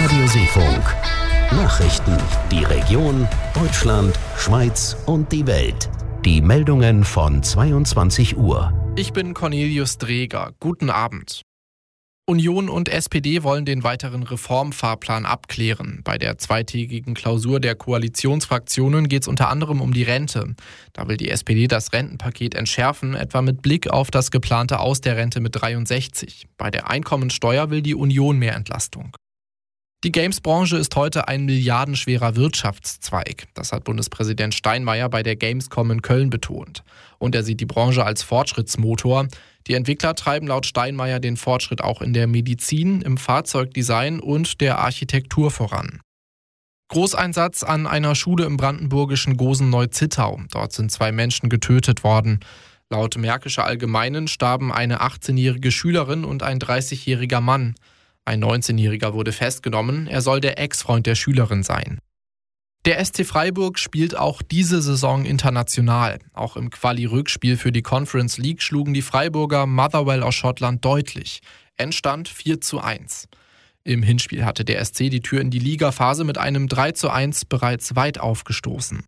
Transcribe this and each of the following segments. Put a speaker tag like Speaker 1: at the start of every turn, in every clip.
Speaker 1: Radio Seefunk. Nachrichten, die Region, Deutschland, Schweiz und die Welt. Die Meldungen von 22 Uhr.
Speaker 2: Ich bin Cornelius Dreger. Guten Abend. Union und SPD wollen den weiteren Reformfahrplan abklären. Bei der zweitägigen Klausur der Koalitionsfraktionen geht es unter anderem um die Rente. Da will die SPD das Rentenpaket entschärfen, etwa mit Blick auf das geplante Aus der Rente mit 63. Bei der Einkommensteuer will die Union mehr Entlastung. Die Games-Branche ist heute ein milliardenschwerer Wirtschaftszweig. Das hat Bundespräsident Steinmeier bei der Gamescom in Köln betont. Und er sieht die Branche als Fortschrittsmotor. Die Entwickler treiben laut Steinmeier den Fortschritt auch in der Medizin, im Fahrzeugdesign und der Architektur voran. Großeinsatz an einer Schule im brandenburgischen Gosen-Neu-Zittau. Dort sind 2 Menschen getötet worden. Laut Märkischer Allgemeinen starben eine 18-jährige Schülerin und ein 30-jähriger Mann. Ein 19-Jähriger wurde festgenommen, er soll der Ex-Freund der Schülerin sein. Der SC Freiburg spielt auch diese Saison international. Auch im Quali-Rückspiel für die Conference League schlugen die Freiburger Motherwell aus Schottland deutlich. Endstand 4:1. Im Hinspiel hatte der SC die Tür in die Ligaphase mit einem 3:1 bereits weit aufgestoßen.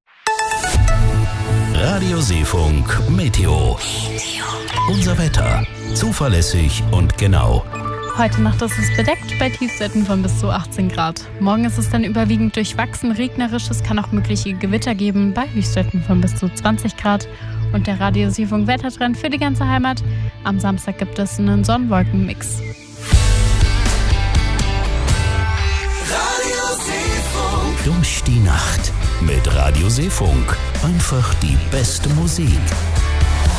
Speaker 1: Radio Seefunk Meteo. Unser Wetter. Zuverlässig und genau.
Speaker 3: Heute Nacht ist es bedeckt bei Tiefstwerten von bis zu 18 Grad. Morgen ist es dann überwiegend durchwachsen regnerisch. Es kann auch mögliche Gewitter geben bei Höchstwerten von bis zu 20 Grad. Und der Radio Seefunk Wettertrend für die ganze Heimat. Am Samstag gibt es einen Sonnenwolkenmix.
Speaker 1: Radio Seefunk. Durch die Nacht mit Radio Seefunk. Einfach die beste Musik.